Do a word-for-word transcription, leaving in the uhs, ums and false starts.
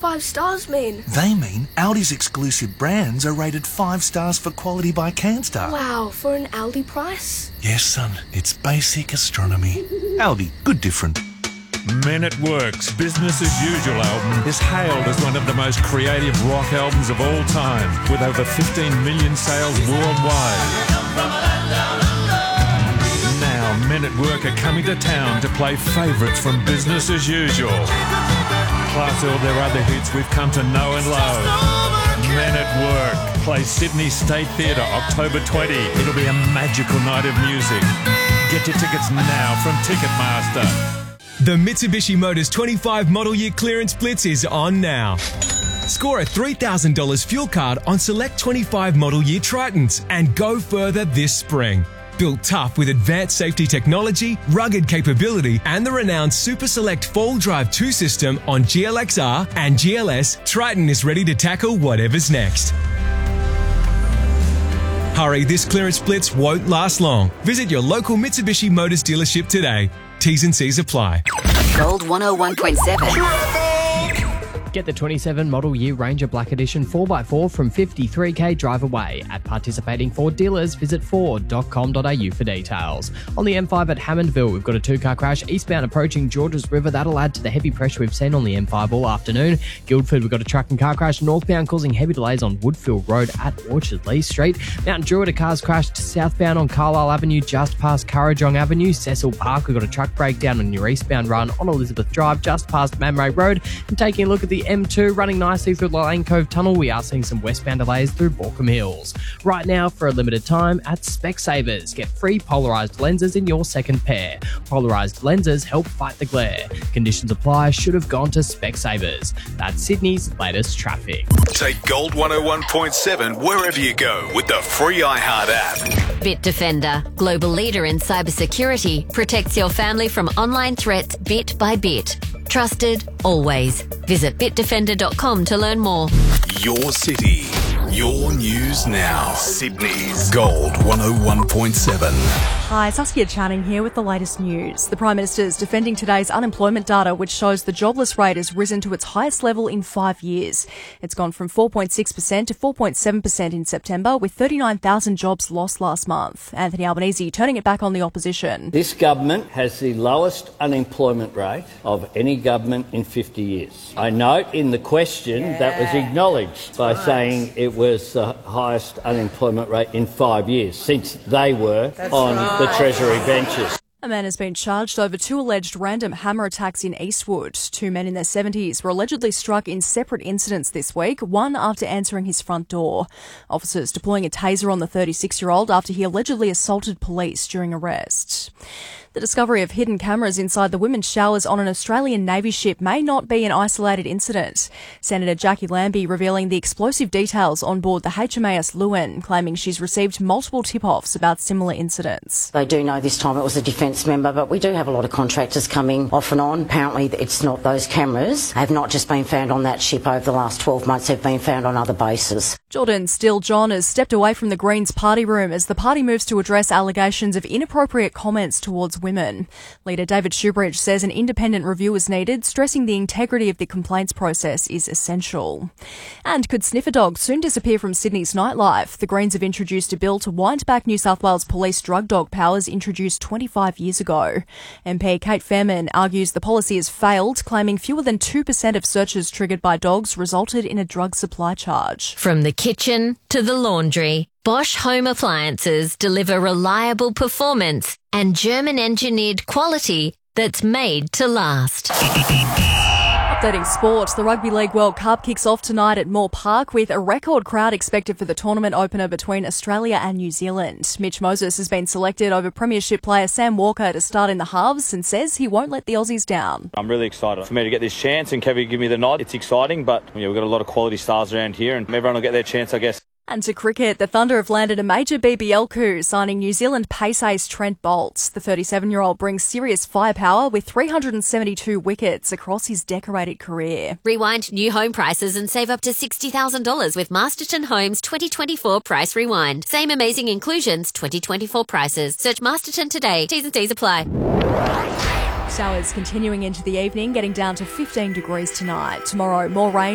five stars mean? They mean Aldi's exclusive brands are rated five stars for quality by Canstar. Wow, for an Aldi price? Yes, son, it's basic astronomy. Aldi, good different. Men at Work's Business as Usual album is hailed as one of the most creative rock albums of all time, with over fifteen million sales worldwide. Now, Men at Work are coming to town to play favourites from Business as Usual, plus all their other hits we've come to know and love. Men at Work plays Sydney State Theatre October twentieth. It'll be a magical night of music. Get your tickets now from Ticketmaster. The Mitsubishi Motors twenty-five Model Year Clearance Blitz is on now. Score a three thousand dollars fuel card on select twenty-five Model Year Tritons and go further this spring. Built tough with advanced safety technology, rugged capability, and the renowned Super Select four-wheel drive two system on G L X R and G L S, Triton is ready to tackle whatever's next. Hurry, this clearance blitz won't last long. Visit your local Mitsubishi Motors dealership today. T's and C's apply. Gold one oh one point seven. Get the twenty-seven Model Year Ranger Black Edition four by four from fifty-three k drive away. At participating Ford dealers, visit ford dot com dot a u for details. On the M five at Hammondville, we've got a two-car crash eastbound approaching Georges River. That'll add to the heavy pressure we've seen on the M five all afternoon. Guildford, we've got a truck and car crash northbound causing heavy delays on Woodfield Road at Orchard Lee Street. Mount Druitt, a car's crashed southbound on Carlisle Avenue just past Currajong Avenue. Cecil Park, we've got a truck breakdown on your eastbound run on Elizabeth Drive just past Mamray Road. And taking a look at the M two running nicely through the Lane Cove Tunnel, we are seeing some westbound delays through Borkham Hills. Right now, for a limited time at Specsavers, get free polarised lenses in your second pair. Polarised lenses help fight the glare. Conditions apply. Should have gone to Specsavers. That's Sydney's latest traffic. Take Gold one oh one point seven wherever you go with the free iHeart app. Bitdefender, global leader in cybersecurity, protects your family from online threats bit by bit. Trusted, always. Visit bitdefender dot com to learn more. Your city, your news now. Sydney's Gold one oh one point seven. Hi, Saskia Channing here with the latest news. The Prime Minister is defending today's unemployment data, which shows the jobless rate has risen to its highest level in five years. It's gone from four point six percent to four point seven percent in September, with thirty-nine thousand jobs lost last month. Anthony Albanese turning it back on the opposition. This government has the lowest unemployment rate of any government in fifty years. I note in the question yeah. that was acknowledged by right. saying it was the highest unemployment rate in five years since they were That's on right. the Treasury benches. A man has been charged over two alleged random hammer attacks in Eastwood. Two men in their seventies were allegedly struck in separate incidents this week, one after answering his front door. Officers deploying a taser on the thirty-six-year-old after he allegedly assaulted police during arrest. The discovery of hidden cameras inside the women's showers on an Australian Navy ship may not be an isolated incident. Senator Jackie Lambie revealing the explosive details on board the H M A S Lewin, claiming she's received multiple tip-offs about similar incidents. They do know this time it was a defence member, but we do have a lot of contractors coming off and on. Apparently it's not those cameras. Have not just been found on that ship over the last twelve months, they've been found on other bases. Jordan Steele John has stepped away from the Greens party room as the party moves to address allegations of inappropriate comments towards women. Leader David Shoebridge says an independent review is needed, stressing the integrity of the complaints process is essential. And could sniffer dogs soon disappear from Sydney's nightlife? The Greens have introduced a bill to wind back New South Wales Police drug dog powers introduced twenty-five years ago. M P Kate Fairman argues the policy has failed, claiming fewer than two percent of searches triggered by dogs resulted in a drug supply charge. From the kitchen to the laundry, Bosch Home Appliances deliver reliable performance and German-engineered quality that's made to last. Updating sport, the Rugby League World Cup kicks off tonight at Moore Park with a record crowd expected for the tournament opener between Australia and New Zealand. Mitch Moses has been selected over Premiership player Sam Walker to start in the halves and says he won't let the Aussies down. I'm really excited for me to get this chance and Kevy give me the nod. It's exciting, but you know, we've got a lot of quality stars around here and everyone will get their chance, I guess. And to cricket, the Thunder have landed a major B B L coup, signing New Zealand pace ace Trent Bolt. The thirty-seven-year-old brings serious firepower with three hundred seventy-two wickets across his decorated career. Rewind new home prices and save up to sixty thousand dollars with Masterton Homes twenty twenty-four Price Rewind. Same amazing inclusions, twenty twenty-four prices. Search Masterton today. T's and C's apply. Showers continuing into the evening, getting down to fifteen degrees tonight. Tomorrow, more rain.